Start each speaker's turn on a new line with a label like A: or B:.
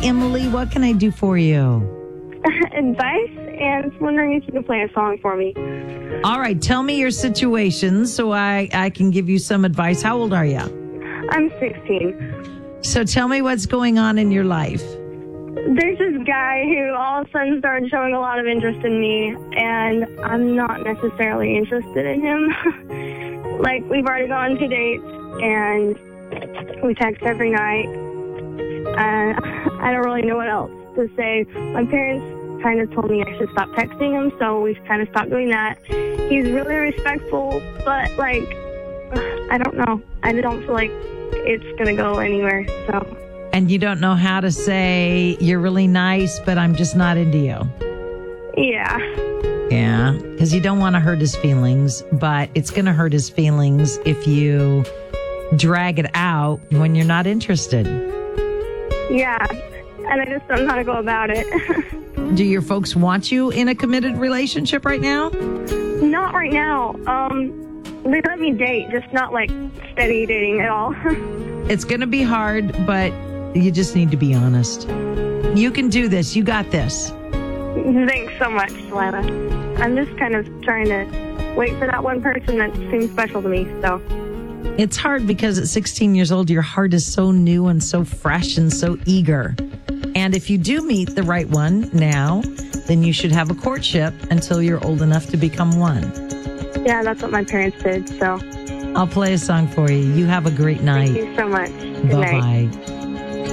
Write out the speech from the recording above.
A: Emily. What can I do for you?
B: Advice, and wondering if you can play a song for me.
A: All right. Tell me your situation so I can give you some advice. How old are you?
B: I'm 16.
A: So tell me what's going on in your life.
B: There's this guy who all of a sudden started showing a lot of interest in me, and I'm not necessarily interested in him. Like, we've already gone to dates, and we text every night. I don't really know what else to say. My parents kind of told me I should stop texting him, so we've kind of stopped doing that. He's really respectful, but, like, I don't know. I don't feel like it's going to go anywhere, so...
A: And you don't know how to say, you're really nice, but I'm just not into you.
B: Yeah.
A: Yeah, because you don't want to hurt his feelings, but it's going to hurt his feelings if you drag it out when you're not interested.
B: Yeah, and I just don't know how to go about it.
A: Do your folks want you in a committed relationship right now?
B: Not right now. They let me date, just not like steady dating at all.
A: It's going to be hard, but you just need to be honest. You can do this. You got this.
B: Thanks so much, Lana. I'm just kind of trying to wait for that one person that seems special to me, so.
A: It's hard because at 16 years old, your heart is so new and so fresh and so eager. And if you do meet the right one now, then you should have a courtship until you're old enough to become one.
B: Yeah, that's what my parents did, so.
A: I'll play a song for you. You have a great night.
B: Thank you so much. Good
A: Bye-bye.
B: night.